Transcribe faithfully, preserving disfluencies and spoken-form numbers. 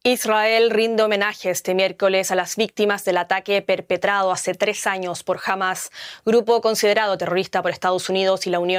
Israel rinde homenaje este miércoles a las víctimas del ataque perpetrado hace tres años por Hamás, grupo considerado terrorista por Estados Unidos y la Unión